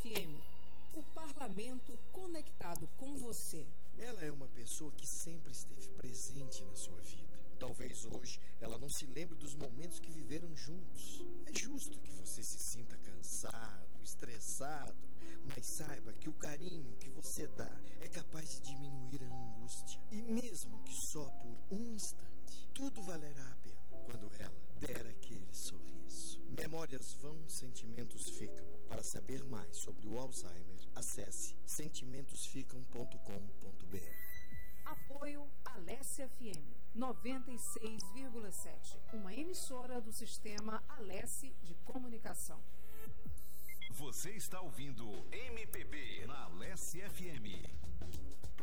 FM, o parlamento conectado com você. Ela é uma pessoa que sempre esteve presente na sua vida. Talvez hoje ela não se lembre dos momentos que viveram juntos. É justo que você se sinta cansado, estressado, mas saiba que o carinho que você dá é capaz de diminuir a angústia. E mesmo que só por um instante, tudo valerá a pena quando ela der aquele sorriso. Memórias vão, sentimentos ficam. Para saber mais sobre o Alzheimer, acesse sentimentosficam.com.br. Apoio Alessia FM 96,7, uma emissora do sistema Alessi de comunicação. Você está ouvindo MPB na Alessia FM.